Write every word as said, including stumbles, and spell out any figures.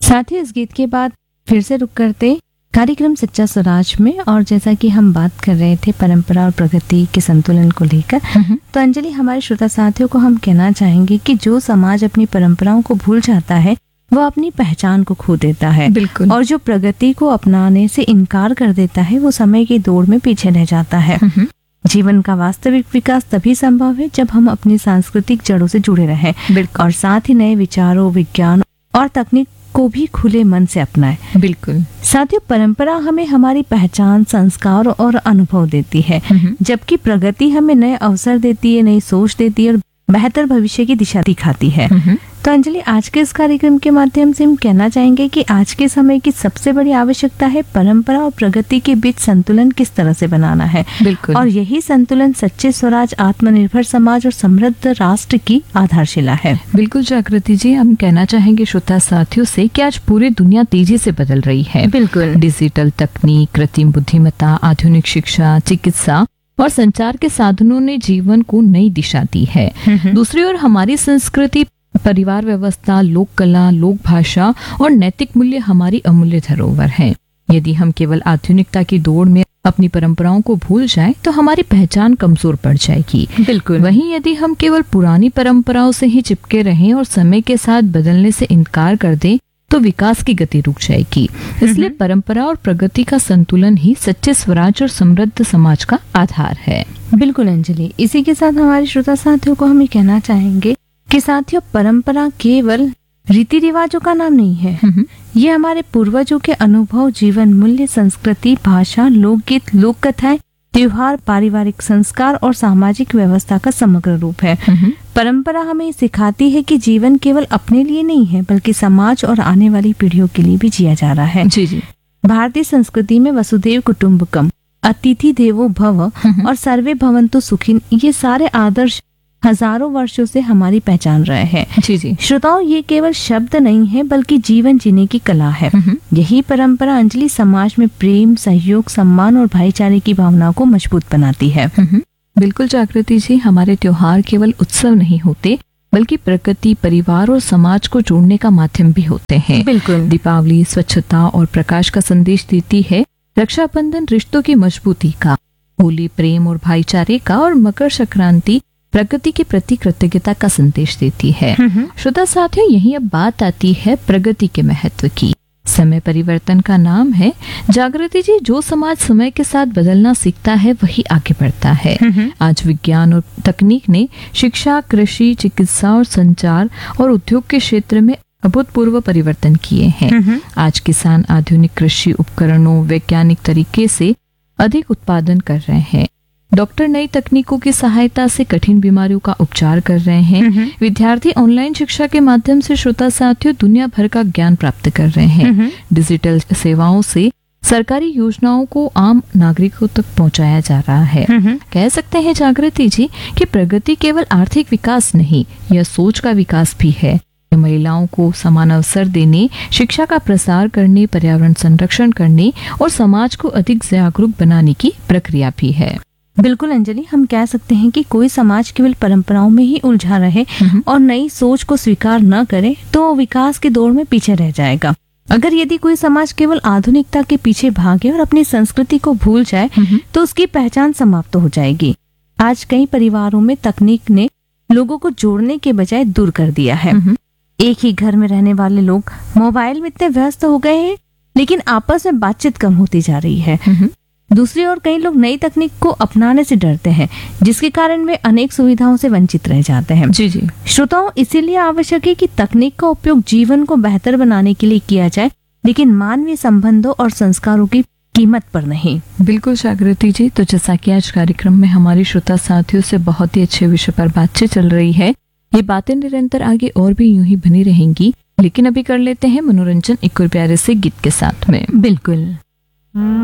साथ ही इस गीत के बाद फिर से रुक करते कार्यक्रम सच्चा स्वराज में, और जैसा कि हम बात कर रहे थे परंपरा और प्रगति के संतुलन को लेकर, तो अंजलि हमारे श्रोता साथियों को हम कहना चाहेंगे कि जो समाज अपनी परंपराओं को भूल जाता है वो अपनी पहचान को खो देता है। बिल्कुल। और जो प्रगति को अपनाने से इनकार कर देता है वो समय की दौड़ में पीछे रह जाता है। जीवन का वास्तविक विकास तभी संभव है जब हम अपनी सांस्कृतिक जड़ों से जुड़े रहें और साथ ही नए विचारों, विज्ञान और तकनीक को भी खुले मन से अपनाएं। बिल्कुल। साथियों, परंपरा हमें हमारी पहचान, संस्कार और अनुभव देती है, जबकि प्रगति हमें नए अवसर देती है, नई सोच देती है और बेहतर भविष्य की दिशा दिखाती है। तो अंजलि, आज के इस कार्यक्रम के माध्यम से हम कहना चाहेंगे कि आज के समय की सबसे बड़ी आवश्यकता है परंपरा और प्रगति के बीच संतुलन किस तरह से बनाना है। बिल्कुल। और यही संतुलन सच्चे स्वराज, आत्मनिर्भर समाज और समृद्ध राष्ट्र की आधारशिला है। बिल्कुल जागृति जी, हम कहना चाहेंगे श्रोता साथियों से कि आज पूरी दुनिया तेजी से बदल रही है। बिल्कुल। डिजिटल तकनीक, कृत्रिम बुद्धिमत्ता, आधुनिक शिक्षा, चिकित्सा और संचार के साधनों ने जीवन को नई दिशा दी है। दूसरी ओर हमारी संस्कृति, परिवार व्यवस्था, लोक कला, लोक भाषा और नैतिक मूल्य हमारी अमूल्य धरोहर हैं। यदि हम केवल आधुनिकता की दौड़ में अपनी परंपराओं को भूल जाएं, तो हमारी पहचान कमजोर पड़ जाएगी। बिल्कुल। वहीं यदि हम केवल पुरानी परंपराओं से ही चिपके रहें और समय के साथ बदलने से इनकार कर दें, तो विकास की गति रुक जाएगी। इसलिए परंपरा और प्रगति का संतुलन ही सच्चे स्वराज और समृद्ध समाज का आधार है। बिल्कुल अंजलि, इसी के साथ हमारे श्रोता साथियों को हम ये कहना चाहेंगे कि साथियों, परंपरा केवल रीति रिवाजों का नाम नहीं है। ये हमारे पूर्वजों के अनुभव, जीवन मूल्य, संस्कृति, भाषा, लोकगीत, लोक कथाएं, त्योहार, पारिवारिक संस्कार और सामाजिक व्यवस्था का समग्र रूप है। परंपरा हमें सिखाती है कि जीवन केवल अपने लिए नहीं है, बल्कि समाज और आने वाली पीढ़ियों के लिए भी जिया जा रहा है। जी जी। भारतीय संस्कृति में वसुधैव कुटुंबकम, अतिथि देवो भव और सर्वे भवन्तु सुखिन, ये सारे आदर्श हजारों वर्षों से हमारी पहचान रहे हैं। जी जी। श्रोताओं, ये केवल शब्द नहीं है बल्कि जीवन जीने की कला है। यही परंपरा अंजलि समाज में प्रेम, सहयोग, सम्मान और भाईचारे की भावना को मजबूत बनाती है। बिल्कुल जागृति जी, हमारे त्योहार केवल उत्सव नहीं होते, बल्कि प्रकृति, परिवार और समाज को जोड़ने का माध्यम भी होते हैं। बिल्कुल। दीपावली स्वच्छता और प्रकाश का संदेश देती है, रक्षाबंधन रिश्तों की मजबूती का, होली प्रेम और भाईचारे का, और मकर संक्रांति प्रकृति के प्रति कृतज्ञता का संदेश देती है। श्रोता साथियों, यही अब बात आती है प्रगति के महत्व की। समय परिवर्तन का नाम है। जागृति जी, जो समाज समय के साथ बदलना सीखता है वही आगे बढ़ता है। आज विज्ञान और तकनीक ने शिक्षा, कृषि, चिकित्सा और संचार और उद्योग के क्षेत्र में अभूतपूर्व परिवर्तन किए हैं। आज किसान आधुनिक कृषि उपकरणों, वैज्ञानिक तरीके से अधिक उत्पादन कर रहे हैं। डॉक्टर नई तकनीकों की सहायता से कठिन बीमारियों का उपचार कर रहे हैं। विद्यार्थी ऑनलाइन शिक्षा के माध्यम से श्रोता साथियों दुनिया भर का ज्ञान प्राप्त कर रहे हैं। डिजिटल सेवाओं से सरकारी योजनाओं को आम नागरिकों तक पहुंचाया जा रहा है। कह सकते हैं जागृति जी कि प्रगति केवल आर्थिक विकास नहीं, यह सोच का विकास भी है। महिलाओं को समान अवसर देने, शिक्षा का प्रसार करने, पर्यावरण संरक्षण करने और समाज को अधिक जागरूक बनाने की प्रक्रिया भी है। बिल्कुल अंजलि, हम कह सकते हैं कि कोई समाज केवल परंपराओं में ही उलझा रहे और नई सोच को स्वीकार न करे तो विकास की दौड़ में पीछे रह जाएगा। अगर यदि कोई समाज केवल आधुनिकता के पीछे भागे और अपनी संस्कृति को भूल जाए तो उसकी पहचान समाप्त हो जाएगी। आज कई परिवारों में तकनीक ने लोगों को जोड़ने के बजाय दूर कर दिया है। एक ही घर में रहने वाले लोग मोबाइल में इतने व्यस्त हो गए हैं, लेकिन आपस में बातचीत कम होती जा रही है। दूसरी ओर कई लोग नई तकनीक को अपनाने से डरते हैं, जिसके कारण वे अनेक सुविधाओं से वंचित रह जाते हैं। जी जी। श्रोताओं, इसीलिए आवश्यक है कि तकनीक का उपयोग जीवन को बेहतर बनाने के लिए किया जाए, लेकिन मानवीय संबंधों और संस्कारों की कीमत पर नहीं। बिल्कुल जागृति जी, तो जैसा कि आज कार्यक्रम में हमारी श्रोता साथियों से बहुत ही अच्छे विषय पर बातचीत चल रही है, ये बातें निरंतर आगे और भी यूं ही बनी रहेंगी, लेकिन अभी कर लेते हैं मनोरंजन एक और प्यारे से गीत के साथ में। बिल्कुल।